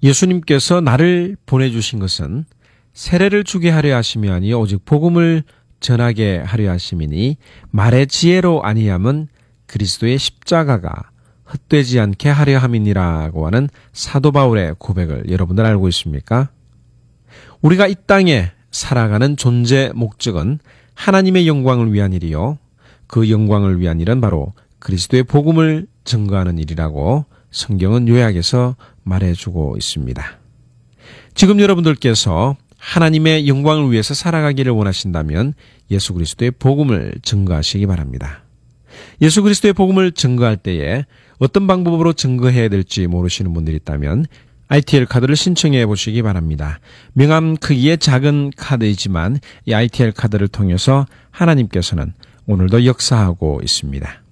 예수님께서 나를 보내주신 것은 세례를 주게 하려 하심이 아니요 오직 복음을 전하게 하려 하심이니 말의 지혜로 아니함은 그리스도의 십자가가 헛되지 않게 하려 함이니라고 하는 사도 바울의 고백을 여러분들 알고 있습니까? 우리가 이 땅에 살아가는 존재 목적은 하나님의 영광을 위한 일이요. 그 영광을 위한 일은 바로 그리스도의 복음을 증거하는 일이라고 성경은 요약해서 말해주고 있습니다. 지금 여러분들께서 하나님의 영광을 위해서 살아가기를 원하신다면 예수 그리스도의 복음을 증거하시기 바랍니다. 예수 그리스도의 복음을 증거할 때에 어떤 방법으로 증거해야 될지 모르시는 분들이 있다면 ITL 카드를 신청해 보시기 바랍니다. 명함 크기의 작은 카드이지만 이 ITL 카드를 통해서 하나님께서는 오늘도 역사하고 있습니다.